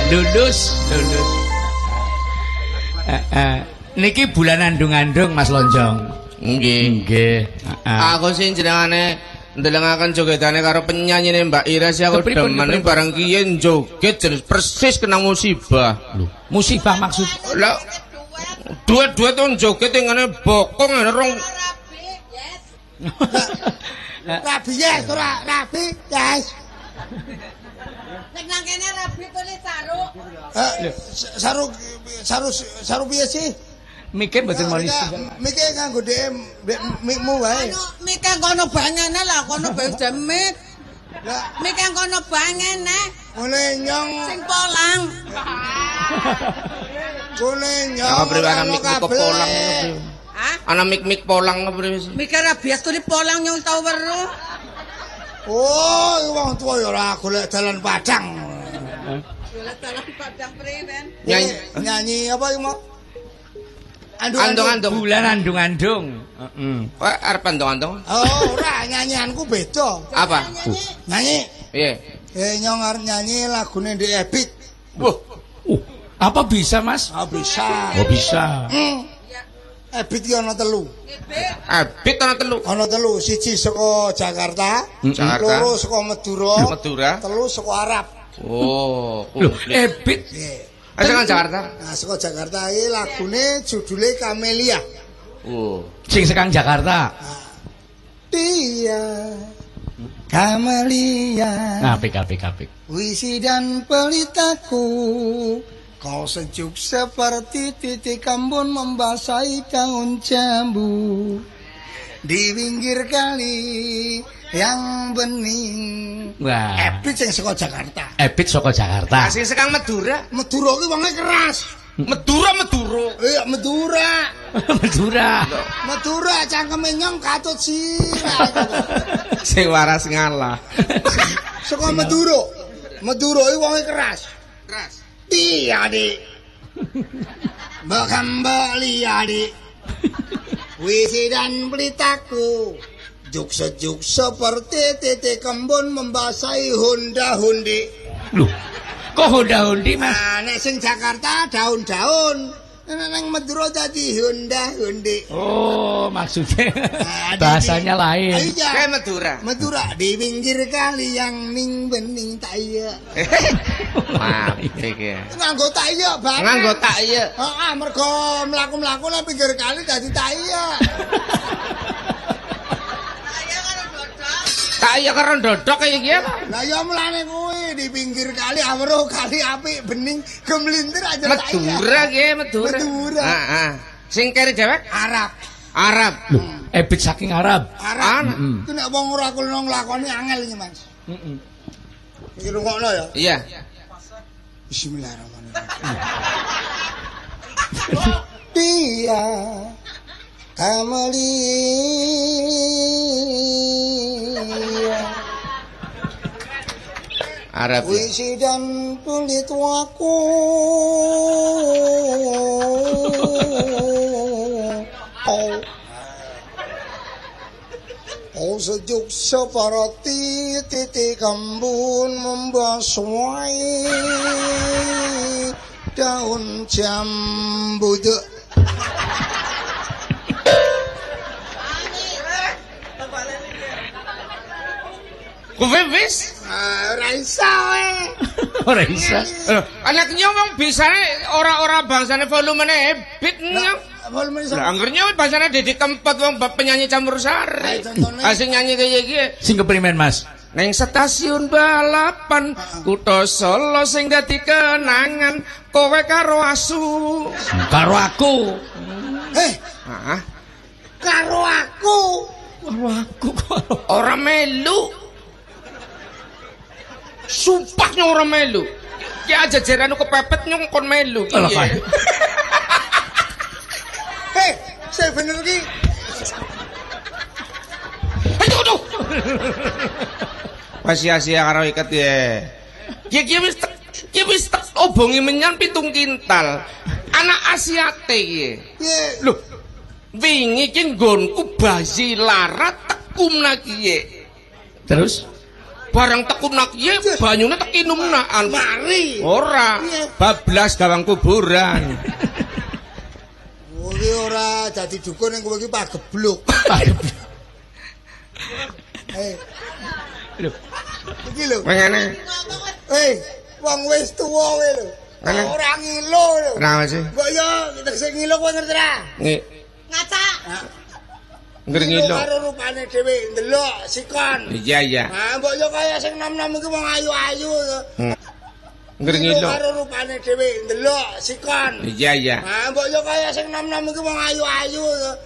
Lulus. Niki bulan andung-andung Mas Lonjong. Nggih. Aku sing jenengane ndelengaken jogetane karo penyanyine Mbak Ira sih aku demen bareng kiye joget jenis persis kena musibah. Lho, musibah maksud? Lah duet-duet wong joget ngene bokong rong. Rabi yes, ora rabi yes. Nek nang kene rabi tulis Saruk piye sih? Mikir mboten moni. Mikir nganggo mikmu wae. Mike kono bangene lah, kono bae demik. Lah, Mike kono bangene. ngene nyong Sing polang. ngene nyong. Apa priwana mik polang. Hah? Ana mik polang apa wis. Mike rabies tulis polang nyong tau weruh. Oh, wong tuwa ya ora golek dalan padang. Golek dalan padang priwen. Nyanyi apa iki mau? Andung-andung. Bulan andung-andung. Kok arep andung-andung? Oh, ora nyanyianku beda. Apa? Nyanyi. Piye? Nyong arep nyanyi lagune Ndek Ebit. Wah, Apa bisa, Mas? Ah bisa. Oh, bisa. Ebit ki ana telu. abit ana telu. Ana telu, siji saka Jakarta, loro saka Madura, telu saka Arab. Oh, Loh, Ebit. Aja Jakarta. Nah, saka Jakarta iki lagune judule Kamelia. Oh. Sing sekang Jakarta. Dia Kamelia. Apik. Puisi dan pelitaku, kau sejuk seperti titik embun membasahi daun jambu di pinggir kali yang bening. Wah. Ebit sing saka Jakarta. Ebit saka Jakarta. Sing sekang Madura. Madura ki wonge keras. Madura. Iya, Madura. Madura cangkeme nyong katut sirah. Sing waras ngalah. Saka Madura. Madura iki wonge keras. Iya, Dik. Mbak kembali, Adik. Puisi dan pelitaku, juk sejuk seperti titik embun membasahi honda-hondi. Loh, kok honda-hondi, Mas? Nah, nek sing Jakarta daun-daun, nang Madura dadi honda-hondi. Oh, maksudnya Nah, bahasanya lain. Iya. Kayak Madura. Madura di pinggir kali yang ning bening taya. Apik ya. Nganggo taya banget. Nganggo tak iya. Heeh, mergo mlaku-mlaku nang pinggir kali dadi taya. Tak iya karo ndodok kaya iki. Lah ya mulane kuwi di pinggir kali amruh kali apik bening gemlintir aja Madura ki, Madura. Heeh. Sing kere dewek Arab. Loh, Ebit saking Arab. Arab. Ku nek wong ora kulo nglakoni angel iki, Mas. Heeh. Iki rungokno ya. Iya. Bismillahirrahmanirrahim. Dia Kamelia. Arab. Puisi dan pelitaku, oh sejuk seperti titik embun membasahi daun jambu. Kowe wis Ora iso we. Ora iso. anaknya wong bisane ora bangsane volumene Ebit nyong. Volume iso. Lah anggernya bangsane Deddy Kempot wong penyanyi campur sari. Sing nyanyi kaya iki Sing keprimen, Mas? neng stasiun balapan kutha Solo sing dadi kenangan kowe karo asu. Karo aku. Heeh. Karo aku. Ora melu. Sumpahnya ora melu. Ki aja jerane kepepet nyong kon melu. Alah, Pak. Saya bener ki. Aduh. Sia-sia karo iket ya. Ki wis obongi menyan 7 kintal. Anak Asiate ki. Piye? Lho. Wingi ki nggonku basi larat tekum lagi. Terus barang tekunak ye banyune tak inumnaan. Mari. Ora. Bablas gawang kuburan. Kowe ora dadi dukun ning kowe iki pagebluk. Lho. Iki lho. Ngene. Wong wis tuwa kowe lho. Ora ngilo lho. Kenapa sih? Kok yo sing ngilo kowe ngerti ra? Ngacak. Ngilo karo rupane dhewe ndelok sikon. Iya. Ah, mbok yo kaya sing nom-nom iki wong ayu-ayu. Ngilo karo rupane dhewe ndelok sikon. Iya. Ah, mbok yo kaya sing nom-nom iki wong ayu-ayu.